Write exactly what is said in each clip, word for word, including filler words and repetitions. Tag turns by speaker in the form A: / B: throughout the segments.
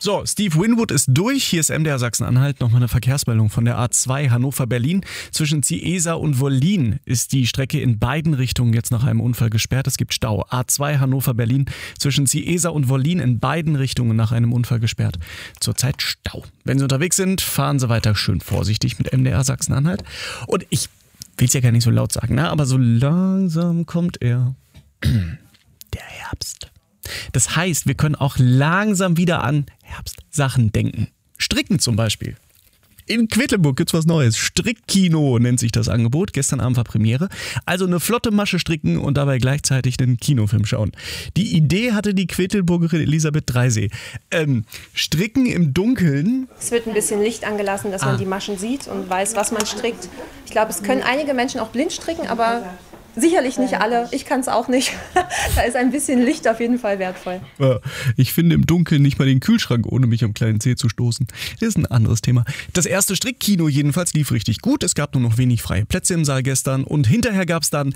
A: So, Steve Winwood ist durch. Hier ist M D R Sachsen-Anhalt. Nochmal eine Verkehrsmeldung von der A zwei Hannover-Berlin. Zwischen Ciesa und Wollin ist die Strecke in beiden Richtungen jetzt nach einem Unfall gesperrt. Es gibt Stau. A zwei Hannover-Berlin zwischen Ciesa und Wollin in beiden Richtungen nach einem Unfall gesperrt. Zurzeit Stau. Wenn Sie unterwegs sind, fahren Sie weiter schön vorsichtig mit M D R Sachsen-Anhalt. Und ich will es ja gar nicht so laut sagen, ne? Aber so langsam kommt er. Der Herbst. Das heißt, wir können auch langsam wieder an Herbstsachen denken. Stricken zum Beispiel. In Quedlinburg gibt's was Neues. Strickkino nennt sich das Angebot. Gestern Abend war Premiere. Also eine flotte Masche stricken und dabei gleichzeitig einen Kinofilm schauen. Die Idee hatte die Quedlinburgerin Elisabeth Dreisee. Ähm, Stricken im Dunkeln.
B: Es wird ein bisschen Licht angelassen, dass ah. man die Maschen sieht und weiß, was man strickt. Ich glaube, es können einige Menschen auch blind stricken, aber sicherlich nicht alle. Ich kann es auch nicht. Da ist ein bisschen Licht auf jeden Fall wertvoll.
A: Ja, ich finde im Dunkeln nicht mal den Kühlschrank, ohne mich am kleinen Zeh zu stoßen. Das ist ein anderes Thema. Das erste Strickkino jedenfalls lief richtig gut. Es gab nur noch wenig freie Plätze im Saal gestern. Und hinterher gab es dann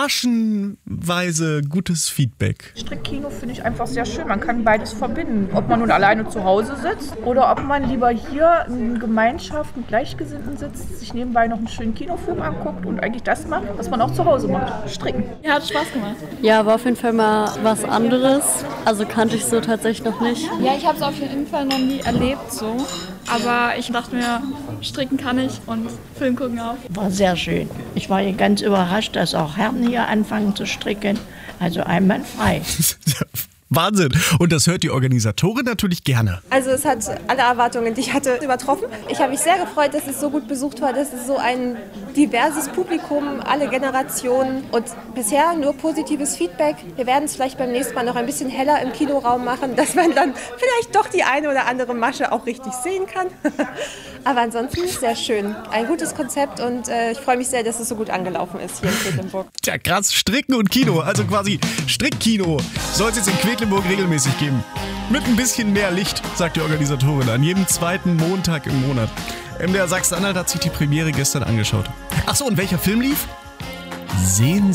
A: maschenweise gutes Feedback.
C: Strickkino finde ich einfach sehr schön. Man kann beides verbinden. Ob man nun alleine zu Hause sitzt oder ob man lieber hier in Gemeinschaft mit Gleichgesinnten sitzt, sich nebenbei noch einen schönen Kinofilm anguckt und eigentlich das macht, was man auch zu Hause macht. Stricken.
D: Ja, hat Spaß gemacht.
E: Ja, war auf jeden Fall mal was anderes. Also kannte ich so tatsächlich noch nicht.
D: Ja, ich habe es auf jeden Fall noch nie erlebt so. Aber ich dachte mir, stricken kann ich und Film gucken auch.
F: War sehr schön. Ich war ganz überrascht, dass auch Herren hier anfangen zu stricken. Also einwandfrei.
A: Wahnsinn. Und das hört die Organisatorin natürlich gerne.
B: Also es hat alle Erwartungen, die ich hatte, übertroffen. Ich habe mich sehr gefreut, dass es so gut besucht war. Das ist so ein diverses Publikum, alle Generationen und bisher nur positives Feedback. Wir werden es vielleicht beim nächsten Mal noch ein bisschen heller im Kinoraum machen, dass man dann vielleicht doch die eine oder andere Masche auch richtig sehen kann. Aber ansonsten sehr schön. Ein gutes Konzept und äh, ich freue mich sehr, dass es so gut angelaufen ist hier in Quedlinburg.
A: Tja, krass. Stricken und Kino, also quasi Strickkino, soll es jetzt in Quedlinburg regelmäßig geben. Mit ein bisschen mehr Licht, sagt die Organisatorin, an jedem zweiten Montag im Monat. M D R Sachsen-Anhalt hat sich die Premiere gestern angeschaut. Achso, und welcher Film lief? Sehen